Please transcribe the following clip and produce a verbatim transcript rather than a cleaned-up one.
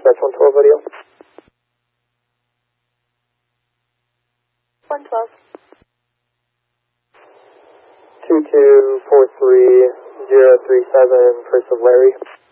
dispatch one twelve video. one twelve. two two four three zero three seven, Purse of Larry.